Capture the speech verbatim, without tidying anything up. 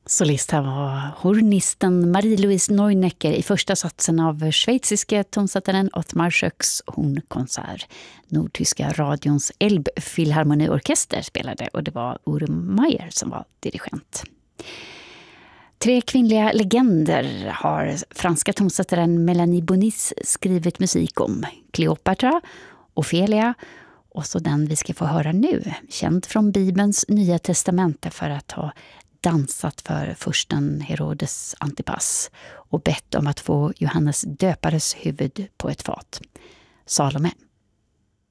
Solist här var hornisten Marie-Louise Neunecker i första satsen av schweiziske tonsättaren Ottmar Schöcks hornkonsert. Nordtyska radions Elbphilharmonieorkester spelade och det var Urum Mayer som var dirigent. Tre kvinnliga legender har franska tonsättaren Melanie Bonis skrivit musik om. Kleopatra, Ofelia och så den vi ska få höra nu. Känd från Bibelns Nya testamente för att ha dansat för fursten Herodes Antipas och bett om att få Johannes döpares huvud på ett fat. Salome.